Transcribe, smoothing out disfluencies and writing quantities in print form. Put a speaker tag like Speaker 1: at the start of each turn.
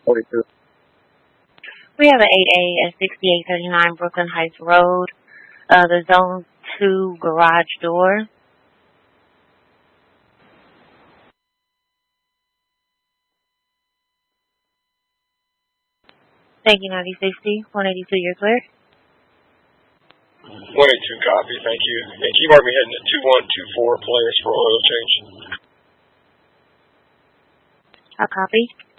Speaker 1: 42.
Speaker 2: We have an 8A at 6839 Brooklyn Heights Road. The Zone 2 garage door. Thank you, 9060. 182, you're clear.
Speaker 3: 182 copy, thank you. And can you mark me heading to 2124 Polaris for oil change?
Speaker 2: I'll copy.